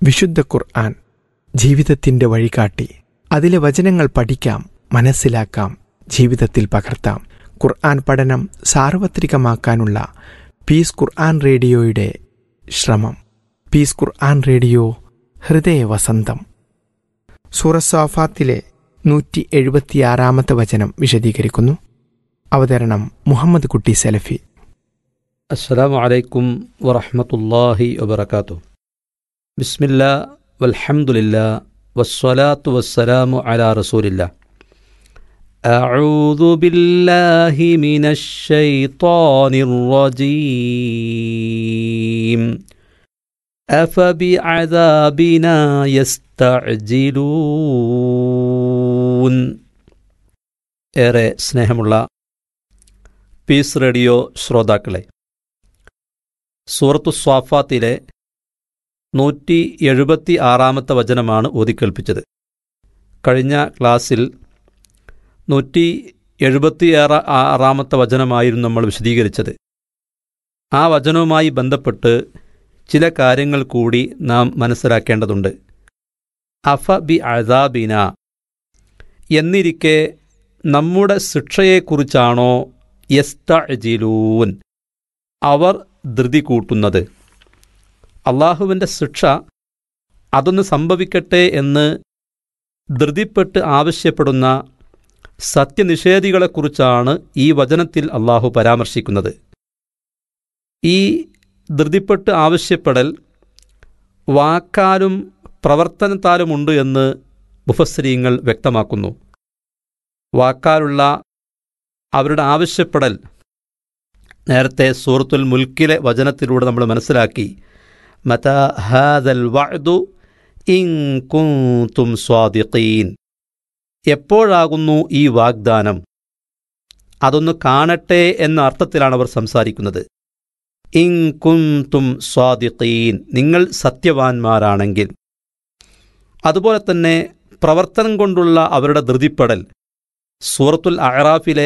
വിശുദ്ധ ഖുർആൻ ജീവിതത്തിൻ്റെ വഴികാട്ടി. അതിലെ വചനങ്ങൾ പഠിക്കാം, മനസ്സിലാക്കാം, ജീവിതത്തിൽ പകർത്താം. ഖുർആൻ പഠനം സാർവത്രികമാക്കാനുള്ള പീസ് ഖുർആൻ റേഡിയോയുടെ ശ്രമം. പീസ് ഖുർആൻ റേഡിയോ ഹൃദയവസന്തം. സൂറ സാഫാത്തിലെ 176 വചനം വിശദീകരിക്കുന്നു. അവതരണം മുഹമ്മദ് കുട്ടി സലഫി. അസ്സലാമു അലൈക്കും വറഹ്മത്തുള്ളാഹി വബറകാതുഹു. ബിസ്മില്ലാ വൽഹംദുലില്ലാ വസ്സലാത്തു വസ്സലാമു അലാ റസൂലില്ലാ. അഊദു ബില്ലാഹി മിനശ് ശൈത്വാനിർ റജീം. അഫബിഅദാബിനാ യസ്തഅ്ജിലൂൻ. ഏറെ സ്നേഹമുള്ള പീസ് റേഡിയോ ശ്രോതാക്കളെ, സൂറത്തു സ്വാഫാത്തിലെ 176 വചനമാണ് ഓതിക്കേൾപ്പിച്ചത്. കഴിഞ്ഞ ക്ലാസ്സിൽ 176 വചനമായിരുന്നു നമ്മൾ വിശദീകരിച്ചത്. ആ വചനവുമായി ബന്ധപ്പെട്ട് ചില കാര്യങ്ങൾ കൂടി നാം മനസ്സിലാക്കേണ്ടതുണ്ട്. അഫ ബി അദാബിന എന്നിരിക്കെ നമ്മുടെ ശിക്ഷയെക്കുറിച്ചാണോ യസ്തഅ്ജിലൂൻ അവർ ധൃതി കൂട്ടുന്നത്? അള്ളാഹുവിൻ്റെ ശിക്ഷ അതൊന്ന് സംഭവിക്കട്ടെ എന്ന് ധൃതിപ്പെട്ട് ആവശ്യപ്പെടുന്ന സത്യനിഷേധികളെക്കുറിച്ചാണ് ഈ വചനത്തിൽ അള്ളാഹു പരാമർശിക്കുന്നത്. ഈ ധൃതിപ്പെട്ട് ആവശ്യപ്പെടൽ വാക്കാലും പ്രവർത്തനത്താലുമുണ്ട് എന്ന് മുഫസ്സിരീങ്ങൾ വ്യക്തമാക്കുന്നു. വാക്കാലുള്ള അവരുടെ ആവശ്യപ്പെടൽ നേരത്തെ സൂറത്തുൽ മുൽക്കിലെ വചനത്തിലൂടെ നമ്മൾ മനസ്സിലാക്കി. മതാ ഹാദൽ വഅദു ഇൻ കുൻതും സ്വാദിഖീൻ. എപ്പോഴാകുന്നു ഈ വാഗ്ദാനം? അതൊന്ന് കാണട്ടെ എന്ന അർത്ഥത്തിലാണ് അവർ സംസാരിക്കുന്നത്. ഇൻ കുൻതും സ്വാദിഖീൻ, നിങ്ങൾ സത്യവാന്മാരാണെങ്കിൽ. അതുപോലെ തന്നെ പ്രവർത്തനം കൊണ്ടുള്ള അവരുടെ ധൃതിപ്പെടൽ സൂറത്തുൽ അഅറാഫിലെ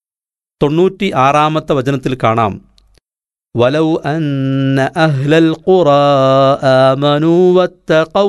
96 വചനത്തിൽ കാണാം. വലൗ അന്ന അഹ്ലൽ ഖുറാ ആമനൂ വത്തഖൗ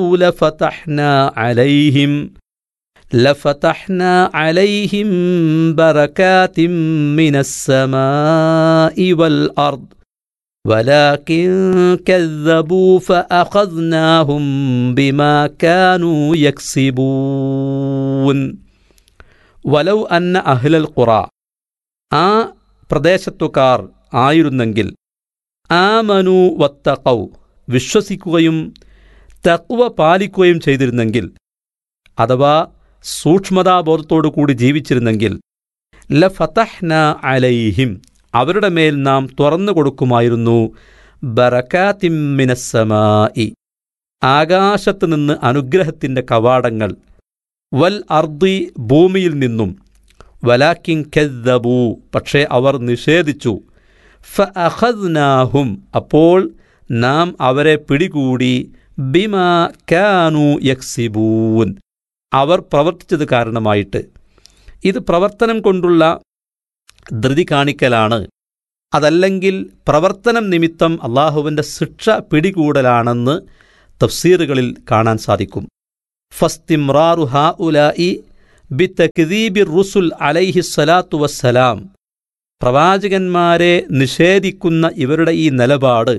ലഫതഹ്നാ അലൈഹിം ബറകാതിൻ മിനസ് സമാഇ വൽ അർദ് വലാകിൻ കദ്ദബൂ ഫഅഖദ്നാഹും ബിമാ കാനൂ യക്സിബൂൻ. വലൗ അന്ന അഹ്ലൽ ഖുറാ, ആ പ്രദേശത്തുകാർ ആയിരുന്നെങ്കിൽ, ആമനു വത്തഖൗ, വിശ്വസിക്കുകയും തഖ്വ പാലിക്കുകയും ചെയ്തിരുന്നെങ്കിൽ, അഥവാ സൂക്ഷ്മതാബോധത്തോടു കൂടി ജീവിച്ചിരുന്നെങ്കിൽ, ലഫതഹ്നാ അലൈഹിം, അവരുടെ മേൽ നാം തുറന്നു കൊടുക്കുമായിരുന്നു, ബറകാതിൻ മിനസ് സമാഇ, ആകാശത്ത് നിന്ന് അനുഗ്രഹത്തിൻ്റെ കവാടങ്ങൾ, വൽ അർദി, ഭൂമിയിൽ നിന്നും, വലാകിൻ കദ്ദബൂ, പക്ഷേ അവർ നിഷേധിച്ചു, ഫഅഖദ്നാഹും, അപ്പോൾ നാം അവരെ പിടികൂടി, ബിമാ കാനൂ യക്സിബൂൻ, അവർ പ്രവർത്തിച്ചത് കാരണമായിട്ട്. ഇത് പ്രവർത്തനം കൊണ്ടുള്ള ധൃതി കാണിക്കലാണ്, അതല്ലെങ്കിൽ പ്രവർത്തനം നിമിത്തം അള്ളാഹുവിൻ്റെ ശിക്ഷ പിടികൂടലാണെന്ന് തഫ്സീറുകളിൽ കാണാൻ സാധിക്കും. ഫസ്തിംറാറു ഹഉലാഇ ബിതക്ദീബിർ റുസുൽ അലൈഹിസ്സലാത്തു വസ്സലാം, പ്രവാചകന്മാരെ നിഷേധിക്കുന്ന ഇവരുടെ ഈ നിലപാട്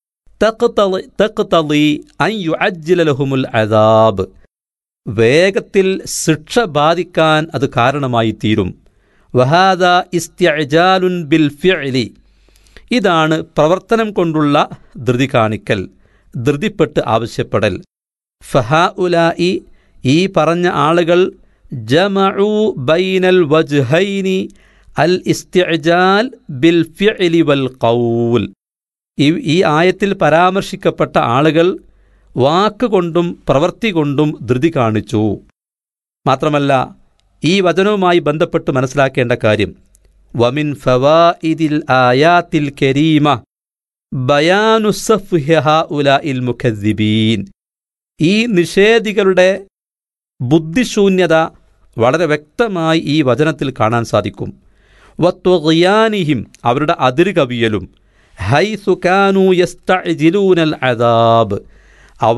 തഖ്തളി അൻ യുഅജ്ജില ലഹുമുൽ അദാബ്, വേഗത്തിൽ ശിക്ഷ ബാധിക്കാൻ അത് കാരണമായി തീരും. വഹാദാ ഇസ്തിഅജാലുൻ ബിൽ ഫിഅലി, ഇതാണ് പ്രവർത്തനം കൊണ്ടുള്ള ധൃതി കാണിക്കൽ, ധൃതിപ്പെട്ട് ആവശ്യപ്പെടൽ. ഫഹഉലാഇ, ഈ പറഞ്ഞ ആളുകൾ, ജമഉ ബൈനൽ വജ്ഹൈനി അൽ ഇസ്തിഅജാൽ ബിൽ ഫിഅലി വൽ ഖൗൽ, ഈ ആയത്തിൽ പരാമർശിക്കപ്പെട്ട ആളുകൾ വാക്കുകൊണ്ടും പ്രവൃത്തി കൊണ്ടും ധൃതി കാണിച്ചു. മാത്രമല്ല, ഈ വചനവുമായി ബന്ധപ്പെട്ട് മനസ്സിലാക്കേണ്ട കാര്യം, വമിൻ ഫവായിദിൽ ആയാത്തിൽ കരീമ ബയാനു സഫ്ഹി ഹഉലാഇൽ മുകദ്ദിബീൻ, ഈ നിഷേധികളുടെ ബുദ്ധിശൂന്യത വളരെ വ്യക്തമായി ഈ വചനത്തിൽ കാണാൻ സാധിക്കും. വത്വഗ്യാനിഹിം, അവരുടെ അതിരുകവിയലും, ഹൈസു കാനൂ യസ്തഅ്ജിലൂനൽ അദാബ്, അവർ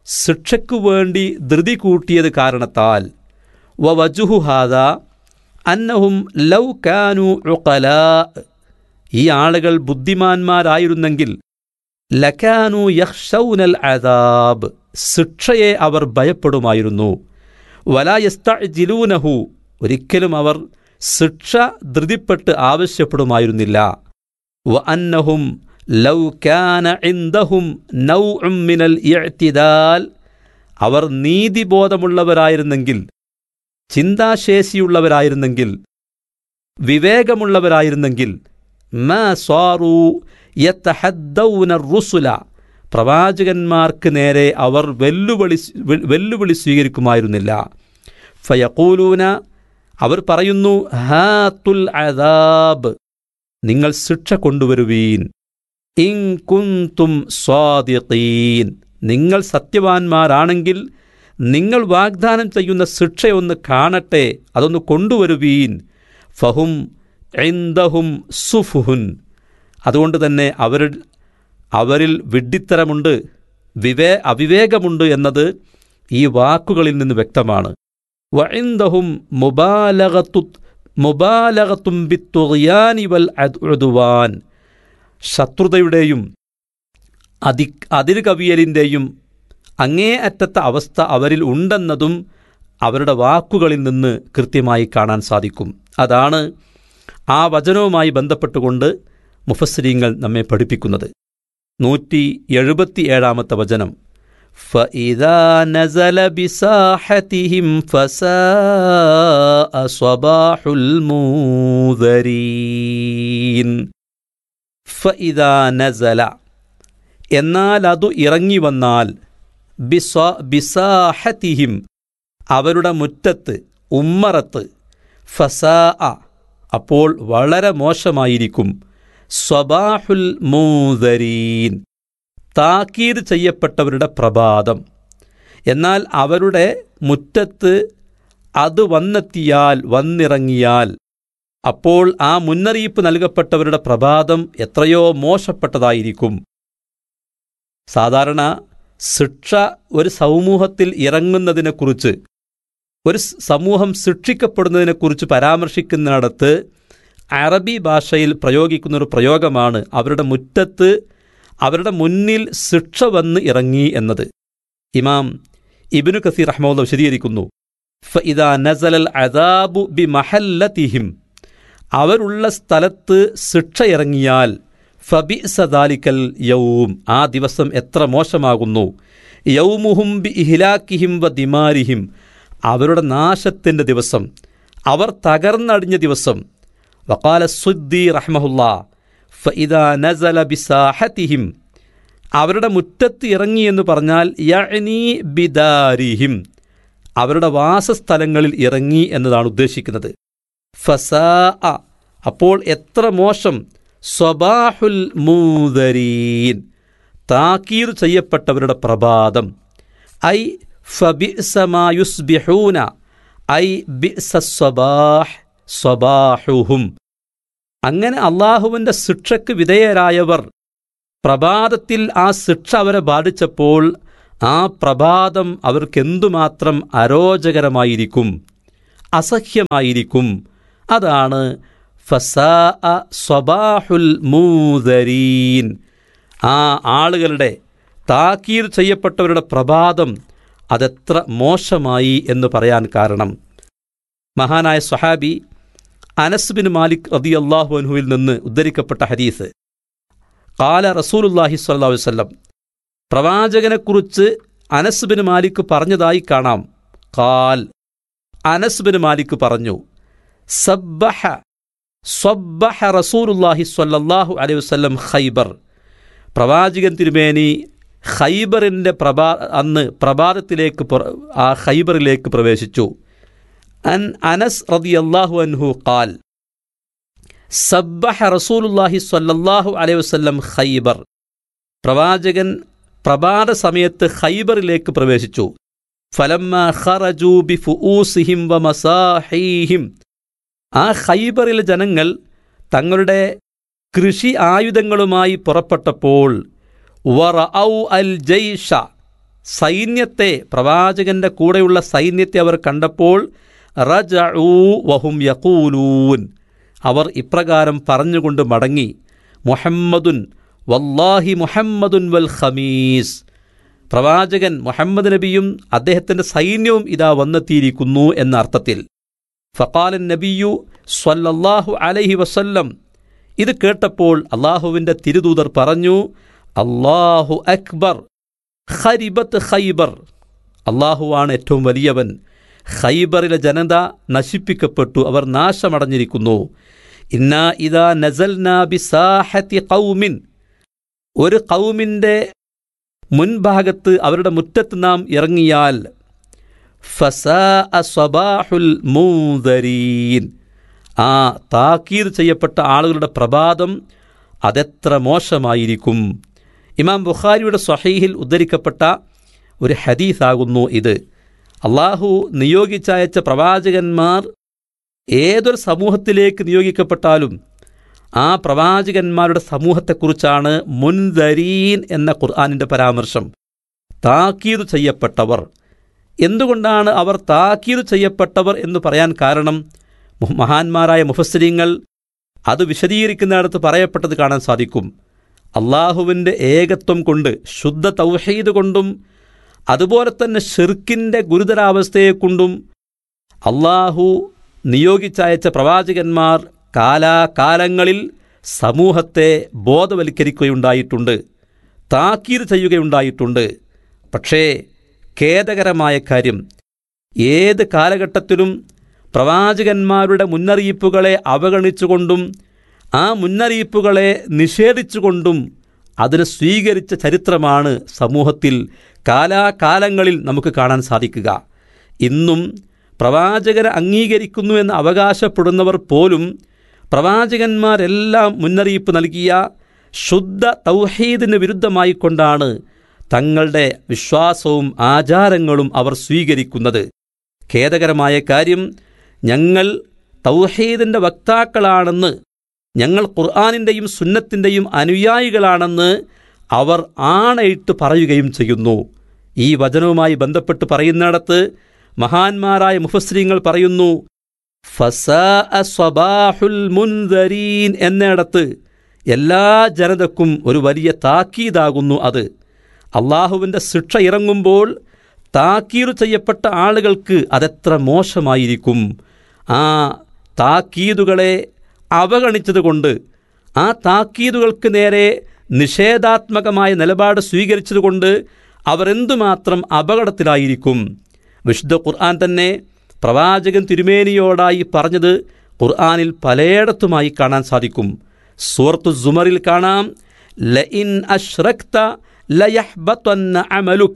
ശിക്ഷയ്ക്കു വേണ്ടി ധൃതി കൂട്ടിയത് കാരണത്താൽ വവജുഹു ഹാദാ അന്നഹും ലൗ കാനു ഉഖലാ, ഈ ആളുകൾ ബുദ്ധിമാന്മാരായിരുന്നെങ്കിൽ ലകാനു യഖ്ശൗനൽ അദാബ്, ശിക്ഷയെ അവർ ഭയപ്പെടുമായിരുന്നു. വലാ യസ്തഅ്ജിലൂനഹു, ഒരിക്കലും അവർ ശിക്ഷ ധൃതിപ്പെട്ട് ആവശ്യപ്പെടുമായിരുന്നില്ല. വഅന്നഹും ലൗ കാന ഇൻദഹും നൗഉം മിനൽ ഇഅ്തിദാൽ, അവർ നീതിബോധമുള്ളവരായിരുന്നെങ്കിൽ, ചിന്താശേഷിയുള്ളവരായിരുന്നെങ്കിൽ, വിവേകമുള്ളവരായിരുന്നെങ്കിൽ, മാ സാറൂ യതഹദ്ദൗന റുസുല, പ്രവാചകന്മാർക്ക് നേരെ അവർ വെല്ലുവിളി സ്വീകരിക്കുമായിരുന്നില്ല. ഫയഖൂലൂന, അവർ പറയുന്നു, ഹാത്തുൽ അദാബ്, നിങ്ങൾ ശിക്ഷ കൊണ്ടുവരുവീൻ. ഇൻ കുന്തും സ്വാദിഖീൻ, നിങ്ങൾ സത്യവാന്മാരാണെങ്കിൽ നിങ്ങൾ വാഗ്ദാനം ചെയ്യുന്ന ശിക്ഷയൊന്ന് കാണട്ടെ, അതൊന്ന് കൊണ്ടുവരുവീൻ. ഫഹും ഇൻദഹും സുഫുഹുൻ, അതുകൊണ്ട് തന്നെ അവരിൽ വിഡ്ഢിത്തരമുണ്ട്, അവിവേകമുണ്ട് എന്നത് ഈ വാക്കുകളിൽ നിന്ന് വ്യക്തമാണ്. വഇൻദഹും മുബാലഗത്തും ബിത്തുഗ്യാനി വൽ ഉദ്വാൻ, ശത്രുതയുടെയും അതിരുകവിയലിൻ്റെയും അങ്ങേ അറ്റത്തെ അവസ്ഥ അവരിൽ ഉണ്ടെന്നതും അവരുടെ വാക്കുകളിൽ നിന്ന് കൃത്യമായി കാണാൻ സാധിക്കും. അതാണ് ആ വചനവുമായി ബന്ധപ്പെട്ടുകൊണ്ട് മുഫസ്സിരീങ്ങൾ നമ്മെ പഠിപ്പിക്കുന്നത്. 177 വചനം, ഫഇദാ നസല ബിസാഹതിഹിം ഫസാഅ സ്വബാഹുൽ മൂദരീൻ. ഫഇദാ നസല, എന്നാൽ അതു ഇറങ്ങി വന്നാൽ, ബിസാഹതിഹിം, അവരുടെ മുറ്റത്ത്, ഉമ്മറത്ത്, ഫസാഅ, അപ്പോൾ വളരെ മോശമായിരിക്കും, സ്വബാഹുൽ മൂദരീൻ, താക്കീത് ചെയ്യപ്പെട്ടവരുടെ പ്രഭാതം. എന്നാൽ അവരുടെ മുറ്റത്ത് അത് വന്നിറങ്ങിയാൽ അപ്പോൾ ആ മുന്നറിയിപ്പ് നൽകപ്പെട്ടവരുടെ പ്രഭാതം എത്രയോ മോശപ്പെട്ടതായിരിക്കും. സാധാരണ ശിക്ഷ ഒരു സമൂഹത്തിൽ ഇറങ്ങുന്നതിനെക്കുറിച്ച്, ഒരു സമൂഹം ശിക്ഷിക്കപ്പെടുന്നതിനെക്കുറിച്ച് പരാമർശിക്കുന്നിടത്ത് അറബി ഭാഷയിൽ പ്രയോഗിക്കുന്നൊരു പ്രയോഗമാണ് അവരുടെ മുറ്റത്ത്, അവരുടെ മുന്നിൽ ശിക്ഷ വന്ന് ഇറങ്ങി എന്നത്. ഇമാം ഇബ്നു കസീർ റഹ്മത്തുള്ളാഹി വിശദീകരിക്കുന്നു, ഫഇദാ നസലൽ അദാബു ബിമഹല്ലതിഹിം, അവരുള്ള സ്ഥലത്ത് ശിക്ഷ ഇറങ്ങിയാൽ, ഫബിഅസ ദാലിക്കൽ യൗം, ആ ദിവസം എത്ര മോശമാകുന്നു. യൗമുഹും ബിഇഹ്ലാകിഹിം വദിമാരിഹിം, അവരുടെ നാശത്തിൻ്റെ ദിവസം, അവർ തകർന്നടിഞ്ഞ ദിവസം. വഖാല സുദ്ദി റഹ്മഹുല്ലാ, ഫഇദാ നസല ബിസാഹതിഹിം, അവരുടെ മുറ്റത്ത് ഇറങ്ങി എന്ന് പറഞ്ഞാൽ യഅ്നി ബിദാരിഹിം, അവരുടെ വാസസ്ഥലങ്ങളിൽ ഇറങ്ങി എന്നതാണ് ഉദ്ദേശിക്കുന്നത്. ഫസാഅ, അപ്പോൾ എത്ര മോശം, സ്വബാഹുൽ മൂദരീൻ, താക്കീത് ചെയ്യപ്പെട്ടവരുടെ പ്രഭാതം. ഐ ഫബിഅസ മാ യുസ്ബിഹൂന, ഐ ബിഅസ സ്വബാഹ് സ്വബാഹുഹും. അങ്ങനെ അള്ളാഹുവിൻ്റെ ശിക്ഷയ്ക്ക് വിധേയരായവർ പ്രഭാതത്തിൽ ആ ശിക്ഷ അവരെ ബാധിച്ചപ്പോൾ ആ പ്രഭാതം അവർക്കെന്തുമാത്രം അരോചകരമായിരിക്കും, അസഹ്യമായിരിക്കും. അതാണ് ഫസാഅ സ്വബാഹുൽ മൂദരീൻ, ആ ആളുകളുടെ താക്കീർ ചെയ്യപ്പെട്ടവരുടെ പ്രഭാതം അതെത്ര മോശമായി എന്ന് പറയാൻ കാരണം. മഹാനായ സ്വഹാബി അനസ് ബിൻ മാലിക് റളിയല്ലാഹു അൻഹുവിൽ നിന്ന് ഉദ്ധരിക്കപ്പെട്ട ഹദീസ്, ഖാല റസൂലുള്ളാഹി സ്വല്ലല്ലാഹു അലൈഹി വസല്ലം, പ്രവാചകനെക്കുറിച്ച് അനസ് ബിൻ മാലിക് പറഞ്ഞതായി കാണാം. ഖാൽ, അനസ് ബിൻ മാലിക് പറഞ്ഞു, സബ്ബഹ റസൂലുള്ളാഹി സ്വല്ലല്ലാഹു അലൈഹി വസല്ലം ഖൈബർ, പ്രവാചകൻ തിരുമേനി ഖൈബറിൻ്റെ അന്ന് പ്രഭാതത്തിലേക്ക് ആ ഖൈബറിലേക്ക് പ്രവേശിച്ചു. അനസ് റളിയല്ലാഹു അൻഹു ഖാൽ, സബ്ബഹ റസൂലുള്ളാഹി സ്വല്ലല്ലാഹു അലൈഹി വസല്ലം ഖൈബർ, പ്രവാചകൻ പ്രഭാത സമയത്ത് ഖൈബറിലേക്ക് പ്രവേശിച്ചു. ഫലമ്മാ ഖറജൂ ബിഫുഊസിഹിം വമസാഹീഹിം, ആ ഖൈബറിലെ ജനങ്ങൾ തങ്ങളുടെ കൃഷി ആയുധങ്ങളുമായി പുറപ്പെട്ടപ്പോൾ വറഔ അൽ ജയ്ഷ, സൈന്യത്തെ, പ്രവാചകന്റെ കൂടെയുള്ള സൈന്യത്തെ അവർ കണ്ടപ്പോൾ റജഊ വഹും യഖൂലൂൻ, അവർ ഇപ്രകാരം പറഞ്ഞുകൊണ്ട് മടങ്ങി, മുഹമ്മദുൻ വല്ലാഹി മുഹമ്മദുൻ വൽ ഖമീസ്, പ്രവാചകൻ മുഹമ്മദ് നബിയും അദ്ദേഹത്തിൻ്റെ സൈന്യവും ഇതാ വന്നെത്തിയിരിക്കുന്നു എന്ന അർത്ഥത്തിൽ. ഫഖാലൻ നബിയു സ്വല്ലല്ലാഹു അലൈഹി വസല്ലം, ഇത് കേട്ടപ്പോൾ അള്ളാഹുവിൻ്റെ തിരുദൂതർ പറഞ്ഞു, അല്ലാഹു അക്ബർ, ഖരിബത്ത് ഖൈബർ, അള്ളാഹുവാണ് ഏറ്റവും വലിയവൻ, ഖൈബറിലെ ജനത നശിപ്പിക്കപ്പെട്ടു, അവർ നാശമടഞ്ഞിരിക്കുന്നു. ഇന്നാ ഇദാ നസൽനാ ബിസാഹത്തി ഖൗമിൻ, ഒരു ഖൗമിൻ്റെ മുൻഭാഗത്ത് അവരുടെ മുറ്റത്ത് നാം ഇറങ്ങിയാൽ ഫസാഅ സ്വബാഹുൽ മുൻദരീൻ, ആ താക്കീർ ചെയ്യപ്പെട്ട ആളുകളുടെ പ്രഭാതം അതെത്ര മോശമായിരിക്കും. ഇമാം ബുഖാരിയുടെ സ്വഹീഹിൽ ഉദ്ധരിക്കപ്പെട്ട ഒരു ഹദീസാകുന്നു ഇത്. അള്ളാഹു നിയോഗിച്ചയച്ച പ്രവാചകന്മാർ ഏതൊരു സമൂഹത്തിലേക്ക് നിയോഗിക്കപ്പെട്ടാലും ആ പ്രവാചകന്മാരുടെ സമൂഹത്തെക്കുറിച്ചാണ് മുൻദരീൻ എന്ന ഖുർആനിൻ്റെ പരാമർശം. താക്കീത് ചെയ്യപ്പെട്ടവർ. എന്തുകൊണ്ടാണ് അവർ താക്കീത് ചെയ്യപ്പെട്ടവർ എന്ന് പറയാൻ കാരണം? മഹാന്മാരായ മുഫസ്സിരീങ്ങൾ അത് വിശദീകരിക്കുന്നിടത്ത് പറയപ്പെട്ടത് കാണാൻ സാധിക്കും. അള്ളാഹുവിൻ്റെ ഏകത്വം കൊണ്ട്, ശുദ്ധ തൗഹീദ് കൊണ്ടും അതുപോലെ തന്നെ ശിർക്കിൻ്റെ ഗുരുതരാവസ്ഥയെക്കൊണ്ടും അള്ളാഹു നിയോഗിച്ചയച്ച പ്രവാചകന്മാർ കാലാകാലങ്ങളിൽ സമൂഹത്തെ ബോധവൽക്കരിക്കുകയുണ്ടായിട്ടുണ്ട്, താക്കീത് ചെയ്യുകയുണ്ടായിട്ടുണ്ട്. പക്ഷേ ഖേദകരമായ കാര്യം, ഏത് കാലഘട്ടത്തിലും പ്രവാചകന്മാരുടെ മുന്നറിയിപ്പുകളെ അവഗണിച്ചുകൊണ്ടും ആ മുന്നറിയിപ്പുകളെ നിഷേധിച്ചുകൊണ്ടും അതിനെ സ്വീകരിച്ച ചരിത്രമാണ് സമൂഹത്തിൽ കാലാകാലങ്ങളിൽ നമുക്ക് കാണാൻ സാധിക്കുക. ഇന്നും പ്രവാചകരെ അംഗീകരിക്കുന്നു എന്ന് അവകാശപ്പെടുന്നവർ പോലും പ്രവാചകന്മാരെല്ലാം മുന്നറിയിപ്പ് നൽകിയ ശുദ്ധ തൗഹീദിന് വിരുദ്ധമായിക്കൊണ്ടാണ് തങ്ങളുടെ വിശ്വാസവും ആചാരങ്ങളും അവർ സ്വീകരിക്കുന്നത്. ഖേദകരമായ കാര്യം, ഞങ്ങൾ തൗഹീദിൻ്റെ വക്താക്കളാണെന്ന്, ഞങ്ങൾ ഖുർആനിൻ്റെയും സുന്നത്തിൻ്റെയും അനുയായികളാണെന്ന് അവർ ആണയിട്ട് പറയുകയും ചെയ്യുന്നു. ഈ വചനവുമായി ബന്ധപ്പെട്ട് പറയുന്നിടത്ത് മഹാന്മാരായ മുഫസ്സിരീങ്ങൾ പറയുന്നു, ഫസാഅ സ്വബാഹുൽ മുൻദരീൻ എന്നിടത്ത് എല്ലാ ജനതക്കും ഒരു വലിയ താക്കീതാകുന്നു അത്. അള്ളാഹുവിൻ്റെ ശിക്ഷ ഇറങ്ങുമ്പോൾ താക്കീർ ചെയ്യപ്പെട്ട ആളുകൾക്ക് അതെത്ര മോശമായിരിക്കും. ആ താക്കീതുകളെ അവഗണിച്ചതുകൊണ്ട്, ആ താക്കീതുകൾക്ക് നേരെ നിഷേധാത്മകമായ നിലപാട് സ്വീകരിച്ചതുകൊണ്ട് അവരെന്തുമാത്രം അപകടത്തിലായിരിക്കും. വിശുദ്ധ ഖുർആൻ തന്നെ പ്രവാചകൻ തിരുമേനിയോടായി പറഞ്ഞത് ഖുർആനിൽ പലയിടത്തുമായി കാണാൻ സാധിക്കും. സൂറത്തു സുമറിൽ കാണാം, ലഇൻ അശ്റക്ത ലയഹ്ബതന്ന അമലുക്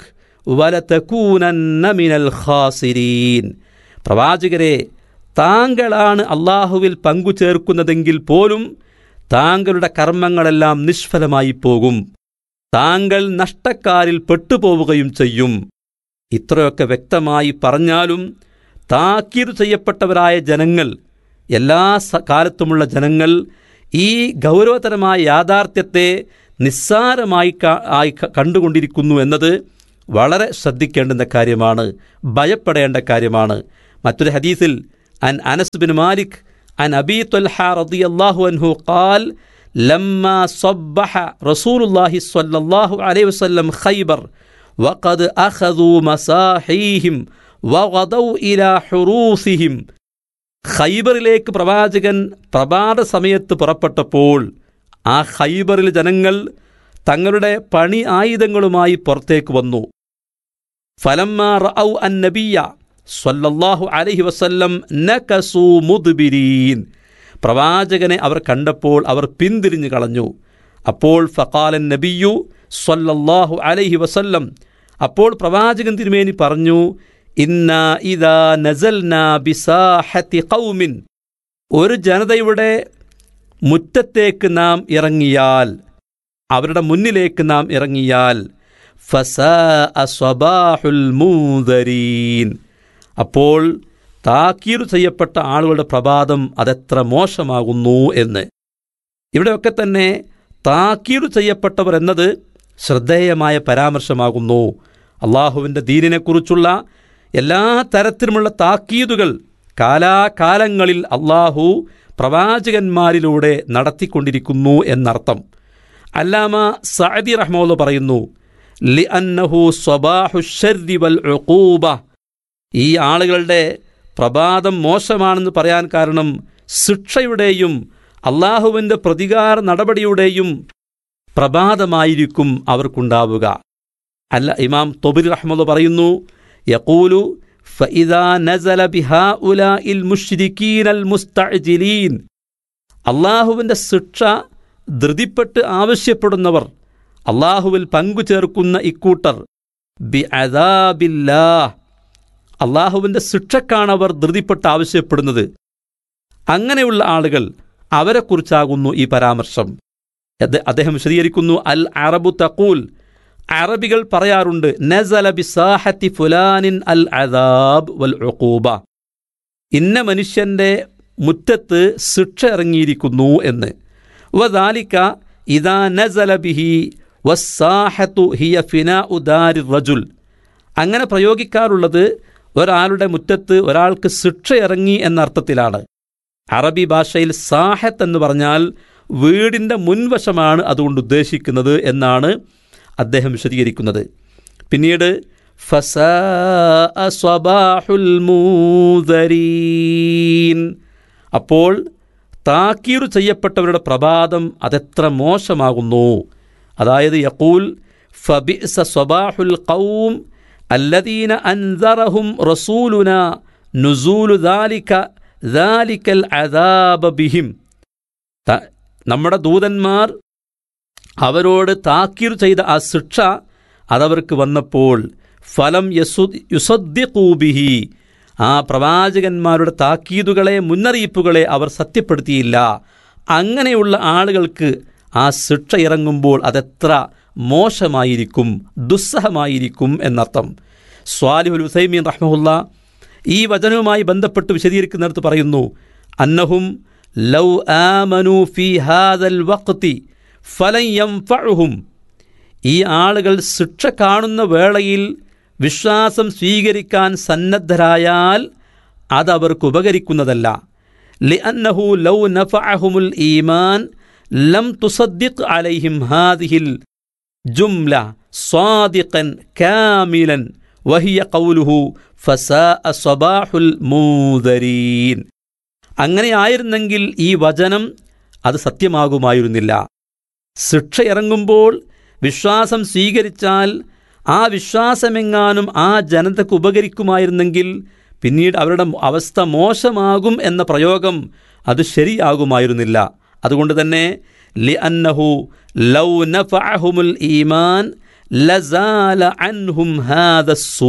വലതകൂനന്ന മിനൽ ഖാസിരീൻ. പ്രവാചകരെ, താങ്കളാണ് അള്ളാഹുവിൽ പങ്കു ചേർക്കുന്നതെങ്കിൽ പോലും താങ്കളുടെ കർമ്മങ്ങളെല്ലാം നിഷ്ഫലമായി പോകും, താങ്കൾ നഷ്ടക്കാരിൽ പെട്ടുപോവുകയും ചെയ്യും. ഇത്രയൊക്കെ വ്യക്തമായി പറഞ്ഞാലും താക്കീത് ചെയ്യപ്പെട്ടവരായ ജനങ്ങൾ, എല്ലാ കാലത്തുമുള്ള ജനങ്ങൾ ഈ ഗൗരവതരമായ യാഥാർത്ഥ്യത്തെ നിസ്സാരമായി കണ്ടുകൊണ്ടിരിക്കുന്നു എന്നത് വളരെ ശ്രദ്ധിക്കേണ്ടുന്ന കാര്യമാണ്, ഭയപ്പെടേണ്ട കാര്യമാണ്. മറ്റൊരു ഹദീസിൽ അൻ അനസ് ബിൻ മാലിക് അൻ അബീ ത്വൽഹ റളിയല്ലാഹു അൻഹു ഖാൽ ലമ്മാ സബ്ബഹ റസൂലുള്ളാഹി സ്വല്ലല്ലാഹു അലൈഹി വസല്ലം ഖൈബർ വഖദ് അഖദൂ മസാഹീഹിം വഗദൗ ഇലാ ഹുറൂസിഹിം. ഖൈബറിലേക്ക് പ്രവാചകൻ പ്രഭാത സമയത്ത് പുറപ്പെട്ടപ്പോൾ ആ ഖൈബറിൽ ജനങ്ങൾ തങ്ങളുടെ പണി ആയുധങ്ങളുമായി പുറത്തേക്ക് വന്നു. ഫലമ്മാ റഔ അന്നബിയ്യ സ്വല്ലല്ലാഹു അലൈഹി വസല്ലം നകസൂ മുദ്ബിരീൻ. പ്രവാചകനെ അവർ കണ്ടപ്പോൾ അവർ പിന്തിരിഞ്ഞു കളഞ്ഞു. അപ്പോൾ ഫഖാലൻ നബിയ്യു സ്വല്ലല്ലാഹു അലൈഹി വസല്ലം, അപ്പോൾ പ്രവാചകൻ തിരുമേനി പറഞ്ഞു, ഇന്നാ ഇദാ നസൽനാ ബിസാഹത്തി ഖൗമിൻ, ഒരു ജനതയുടെ മുറ്റത്തേക്ക് നാം ഇറങ്ങിയാൽ, അവരുടെ മുന്നിലേക്ക് നാം ഇറങ്ങിയാൽ ഫസാഅ സ്വബാഹുൽ മുൻദരീൻ, അപ്പോൾ താക്കീർ ചെയ്യപ്പെട്ട ആളുകളുടെ പ്രഭാതം അതെത്ര മോശമാകുന്നു എന്ന്. ഇവിടെയൊക്കെ തന്നെ താക്കീർ ചെയ്യപ്പെട്ടവർ എന്നത് ശ്രദ്ധേയമായ പരാമർശമാകുന്നു. അള്ളാഹുവിൻ്റെ ദീനിനെക്കുറിച്ചുള്ള എല്ലാ തരത്തിലുമുള്ള താക്കീതുകൾ കാലാകാലങ്ങളിൽ അള്ളാഹു പ്രവാചകന്മാരിലൂടെ നടത്തിക്കൊണ്ടിരിക്കുന്നു എന്നർത്ഥം. അല്ലാമ സഅദി റഹ്മത്തുള്ളാഹി പറയുന്നു, ലിഅന്നഹു സ്വബാഹു ശർരി വൽ ഉഖൂബ. ഈ ആളുകളുടെ പ്രഭാതം മോശമാണെന്ന് പറയാൻ കാരണം ശിക്ഷയുടെയും അള്ളാഹുവിൻ്റെ പ്രതികാര നടപടിയുടെയും പ്രഭാതമായിരിക്കും അവർക്കുണ്ടാവുക. അല്ല, ഇമാം തൊബരി റഹ്മത്തുള്ളാഹി പറയുന്നു, യഖൂലു ഫഇദാ നസല ബിഹാഉലാഇൽ മുശ്രികീനൽ മുസ്തഅജിലീൻ. അള്ളാഹുവിൻ്റെ ശിക്ഷ ധൃതിപ്പെട്ട് ആവശ്യപ്പെടുന്നവർ, അള്ളാഹുവിൽ പങ്കുചേർക്കുന്ന ഇക്കൂട്ടർ, ബിഅദാബില്ലാഹ്, അള്ളാഹുവിൻ്റെ ശിക്ഷക്കാണവർ ധൃതിപ്പെട്ട് ആവശ്യപ്പെടുന്നത്. അങ്ങനെയുള്ള ആളുകൾ, അവരെക്കുറിച്ചാകുന്നു ഈ പരാമർശം. അദ്ദേഹം വിശദീകരിക്കുന്നു, അൽ അറബു തഖൂൽ, അറബികൾ പറയാറുണ്ട്, നസല ബിസാഹത്തി ഫുലാനിൻ അൽ അദാബ് വൽ ഉഖൂബ, ഇന്ന മനുഷ്യൻ്റെ മുറ്റത്ത് ശിക്ഷ ഇറങ്ങിയിരിക്കുന്നു എന്ന്. വദാലിക ഇദാ നസല ബിഹി വസ്സാഹത്തു ഹിയ ഫിനാഉ ദാരി റജുൽ. അങ്ങനെ പ്രയോഗിക്കാറുള്ളത് ഒരാളുടെ മുറ്റത്ത് ഒരാൾക്ക് ശിക്ഷ ഇറങ്ങി എന്നർത്ഥത്തിലാണ്. അറബി ഭാഷയിൽ സാഹത്ത് എന്ന് പറഞ്ഞാൽ വീടിൻ്റെ മുൻവശമാണ് അതുകൊണ്ട് ഉദ്ദേശിക്കുന്നത് എന്നാണ് അദ്ദേഹം വിശദീകരിക്കുന്നത്. പിന്നീട് ഫസാഅ സ്വബാഹുൽ മൂദരീൻ, അപ്പോൾ താക്കീർ ചെയ്യപ്പെട്ടവരുടെ പ്രഭാതം അതെത്ര മോശമാകുന്നു. അതായത് യഖൂൽ ഫബിഅസ സ്വബാഹുൽ ഖൗം അല്ലദീന അൻദറഹും റസൂലുന നുസൂലു ദാലിക്കൽ അദാബ ബിഹിം. നമ്മുടെ ദൂതന്മാർ അവരോട് താക്കീർ ചെയ്ത ആ ശിക്ഷ അതവർക്ക് വന്നപ്പോൾ ഫലം യുസദ്ദിഖൂ ബിഹി, ആ പ്രവാചകന്മാരുടെ താക്കീതുകളെ, മുന്നറിയിപ്പുകളെ അവർ സത്യപ്പെടുത്തിയില്ല. അങ്ങനെയുള്ള ആളുകൾക്ക് ആ ശിക്ഷ ഇറങ്ങുമ്പോൾ അതെത്ര മോശമായിരിക്കും, ദുസ്സഹമായിരിക്കും എന്നർത്ഥം. സ്വാലിഹുൽ ഉസൈമീൻ റഹ്മഹുല്ലാ ഈ വചനവുമായി ബന്ധപ്പെട്ട് വിശദീകരിക്കുന്നിടത്ത് പറയുന്നു, അന്നഹും ലൗ ആമനു ഫീ ഹാദൽ വഖ്തി ഫലൻ യൻഫഉഹും. ഈ ആളുകൾ ശിക്ഷ കാണുന്ന വേളയിൽ വിശ്വാസം സ്വീകരിക്കാൻ സന്നദ്ധരായാൽ അതവർക്ക് ഉപകരിക്കുന്നതല്ല. ലിഅന്നഹു ലൗ നഫഅഹുമുൽ ഈമാൻ ലം തുസദ്ദിഖ് അലൈഹിം ഹാദിഹിൽ ജുംല സ്വാദിഖൻ കാമിലൻ വഹിയ ഖൗലുഹു ഫസാഅ സ്വബാഹുൽ മൂദരീൻ. അങ്ങനെ ആയിരുന്നെങ്കിൽ ഈ വചനം അത് സത്യമാകുമായിരുന്നില്ല. ശിക്ഷ ഇറങ്ങുമ്പോൾ വിശ്വാസം സ്വീകരിച്ചാൽ ആ വിശ്വാസമെങ്ങാനും ആ ജനതയ്ക്ക് ഉപകരിക്കുമായിരുന്നെങ്കിൽ പിന്നീട് അവരുടെ അവസ്ഥ മോശമാകും എന്ന പ്രയോഗം അത് ശരിയാകുമായിരുന്നില്ല. അതുകൊണ്ട് തന്നെ ലിഅന്നഹു ലൗ നഫഅഹുമുൽ ഈമാൻ ലസാല അൻഹും ഹാദസ്സൂ.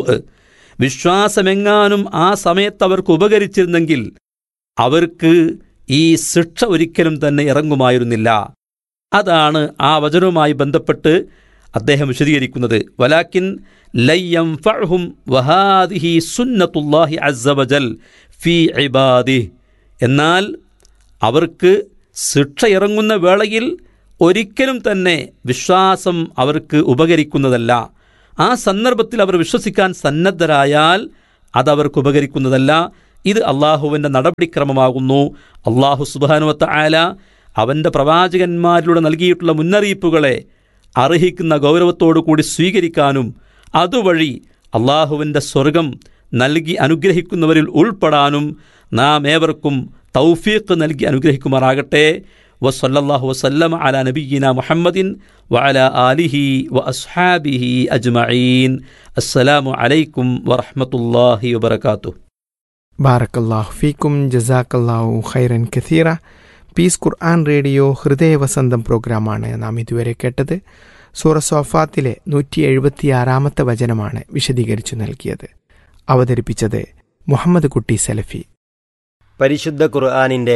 വിശ്വാസമെങ്ങാനും ആ സമയത്ത് അവർക്ക് ഉപകരിച്ചിരുന്നെങ്കിൽ അവർക്ക് ഈ ശിക്ഷ ഒരിക്കലും തന്നെ ഇറങ്ങുമായിരുന്നില്ല. അതാണ് ആ വചനവുമായി ബന്ധപ്പെട്ട് അദ്ദേഹം വിശദീകരിക്കുന്നത്. വലാകിൻ ലയ്യൻഫഉഹും വഹാദിഹി സുന്നത്തുല്ലാഹി അസ്സ വജൽ ഫീ ഇബാദിഹി. എന്നാൽ അവർക്ക് ശിക്ഷ ഇറങ്ങുന്ന വേളയിൽ ഒരിക്കലും തന്നെ വിശ്വാസം അവർക്ക് ഉപകരിക്കുന്നതല്ല. ആ സന്ദർഭത്തിൽ അവർ വിശ്വസിക്കാൻ സന്നദ്ധരായാൽ അതവർക്ക് ഉപകരിക്കുന്നതല്ല. ഇത് അള്ളാഹുവിൻ്റെ നടപടിക്രമമാകുന്നു. അള്ളാഹു സുബ്ഹാനഹു വ തആല അവൻ്റെ പ്രവാചകന്മാരിലൂടെ നൽകിയിട്ടുള്ള മുന്നറിയിപ്പുകളെ അർഹിക്കുന്ന ഗൗരവത്തോടു കൂടി സ്വീകരിക്കാനും അതുവഴി അള്ളാഹുവിൻ്റെ സ്വർഗം നൽകി അനുഗ്രഹിക്കുന്നവരിൽ ഉൾപ്പെടാനും നാം ഏവർക്കും തൗഫീഖ് നൽകി അനുഗ്രഹിക്കുമാറാകട്ടെ. വസല്ലല്ലാഹു വസല്ലമ അലാ നബിയ്യിന മുഹമ്മദിൻ വഅലാ ആലിഹി വഅസ്ഹാബിഹി അജ്മഈൻ. അസ്സലാമു അലൈക്കും വറഹ്മത്തുള്ളാഹി വബറകാതുഹു. ബാറക്കല്ലാഹു ഫീക്കും, ജസാക്കല്ലാഹു ഖൈറൻ കസീറ. പീസ് ഖുർആൻ റേഡിയോ ഹൃദയവസന്തം പ്രോഗ്രാമാണ് നാം ഇതുവരെ കേട്ടത്. സൂറ സോഫാത്തിലെ 176 വചനമാണ് വിശദീകരിച്ചു നൽകിയത്. അവതരിപ്പിച്ചത് മുഹമ്മദ് കുട്ടി സലഫി. പരിശുദ്ധ ഖുർആനിൻ്റെ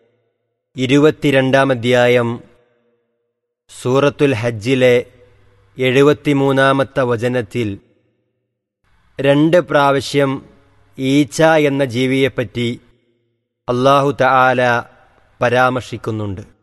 22-ാം അധ്യായം സൂറത്തുൽ ഹജ്ജിലെ 73-ാമത്തെ വചനത്തിൽ 2 പ്രാവശ്യം ഈച്ച എന്ന ജീവിയെപ്പറ്റി അല്ലാഹു തആല പരാമർശിക്കുന്നുണ്ട്.